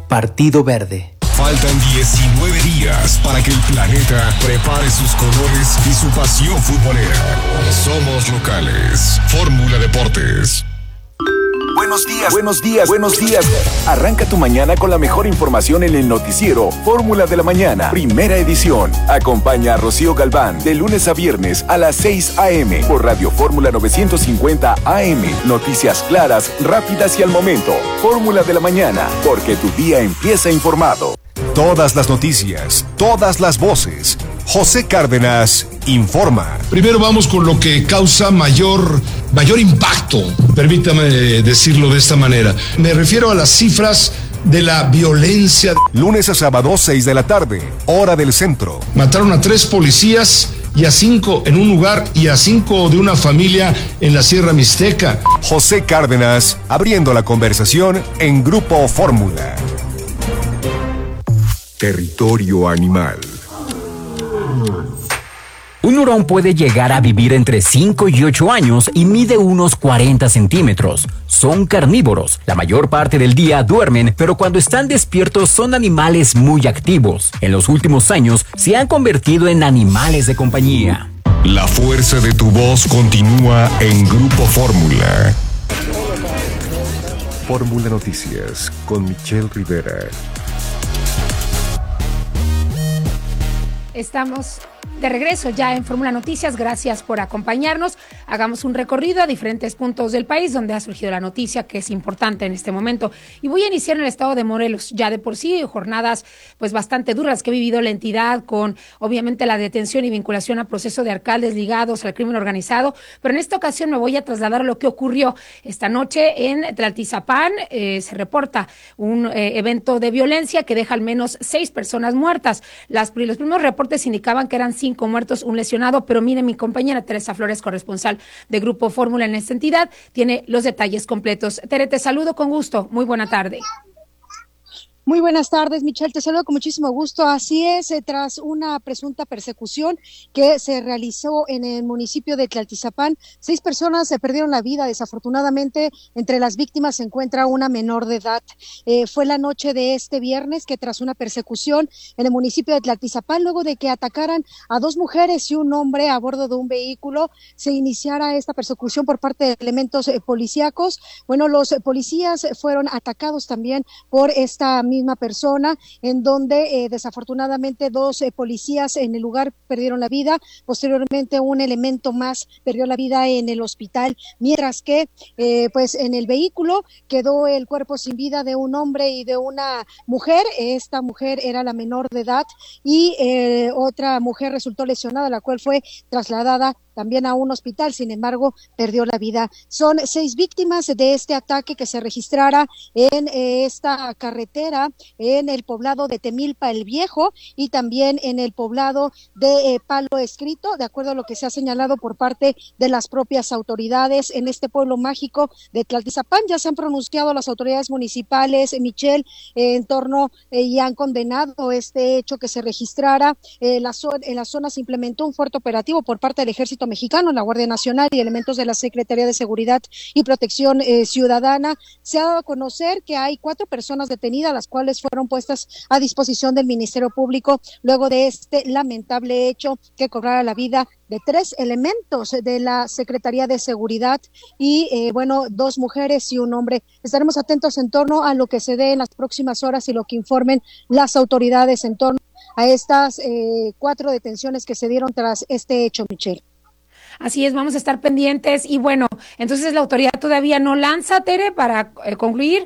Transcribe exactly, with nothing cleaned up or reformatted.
Partido Verde. Faltan diecinueve días para que el planeta prepare sus colores y su pasión futbolera. Somos locales. Fórmula Deportes. Buenos días, buenos días, buenos días. Arranca tu mañana con la mejor información en el noticiero Fórmula de la Mañana, primera edición. Acompaña a Rocío Galván de lunes a viernes a las seis a.m. por Radio Fórmula novecientos cincuenta A M. Noticias claras, rápidas y al momento. Fórmula de la Mañana, porque tu día empieza informado. Todas las noticias, todas las voces. José Cárdenas informa. Primero vamos con lo que causa mayor, mayor impacto, permítame decirlo de esta manera. Me refiero a las cifras de la violencia. Lunes a sábado, seis de la tarde, hora del centro. Mataron a tres policías y a cinco en un lugar y a cinco de una familia en la Sierra Mixteca. José Cárdenas abriendo la conversación en Grupo Fórmula. Territorio animal. Un hurón puede llegar a vivir entre cinco y ocho años y mide unos cuarenta centímetros. Son carnívoros. La mayor parte del día duermen, pero cuando están despiertos son animales muy activos. En los últimos años se han convertido en animales de compañía. La fuerza de tu voz continúa en Grupo Fórmula. Fórmula Noticias con Michelle Rivera. Estamos de regreso ya en Fórmula Noticias. Gracias por acompañarnos. Hagamos un recorrido a diferentes puntos del país donde ha surgido la noticia que es importante en este momento. Y voy a iniciar en el estado de Morelos. Ya de por sí, jornadas pues bastante duras que ha vivido la entidad con obviamente la detención y vinculación a proceso de alcaldes ligados al crimen organizado. Pero en esta ocasión me voy a trasladar a lo que ocurrió esta noche en Tlaltizapán. Eh, se reporta un eh, evento de violencia que deja al menos seis personas muertas. Las, los primeros reportes indicaban que eran cinco muertos, un lesionado, pero mire, mi compañera Teresa Flores, corresponsal de Grupo Fórmula en esta entidad, tiene los detalles completos. Tere, te saludo con gusto. Muy buena tarde. Muy buenas tardes, Michelle, te saludo con muchísimo gusto. Así es, eh, tras una presunta persecución que se realizó en el municipio de Tlaltizapán, seis personas se perdieron la vida. Desafortunadamente, entre las víctimas se encuentra una menor de edad. Eh, fue la noche de este viernes que tras una persecución en el municipio de Tlaltizapán, luego de que atacaran a dos mujeres y un hombre a bordo de un vehículo, se iniciara esta persecución por parte de elementos eh, policíacos. Bueno, los eh, policías fueron atacados también por esta misma persona, en donde eh, desafortunadamente dos eh, policías en el lugar perdieron la vida. Posteriormente un elemento más perdió la vida en el hospital, mientras que eh, pues en el vehículo quedó el cuerpo sin vida de un hombre y de una mujer. Esta mujer era la menor de edad y eh, otra mujer resultó lesionada, la cual fue trasladada también a un hospital, sin embargo, perdió la vida. Son seis víctimas de este ataque que se registrara en eh, esta carretera en el poblado de Temilpa el Viejo y también en el poblado de eh, Palo Escrito, de acuerdo a lo que se ha señalado por parte de las propias autoridades en este pueblo mágico de Tlaltizapán. Ya se han pronunciado las autoridades municipales, eh, Michelle, eh, en torno eh, y han condenado este hecho que se registrara. Eh, la zo- en la zona se implementó un fuerte operativo por parte del Ejército Mexicano, la Guardia Nacional y elementos de la Secretaría de Seguridad y Protección eh, Ciudadana. Se ha dado a conocer que hay cuatro personas detenidas, las cuales fueron puestas a disposición del Ministerio Público luego de este lamentable hecho que cobrara la vida de tres elementos de la Secretaría de Seguridad y, eh, bueno, dos mujeres y un hombre. Estaremos atentos en torno a lo que se dé en las próximas horas y lo que informen las autoridades en torno a estas eh, cuatro detenciones que se dieron tras este hecho, Michelle. Así es, vamos a estar pendientes y bueno, entonces la autoridad todavía no lanza, Tere, para eh, concluir,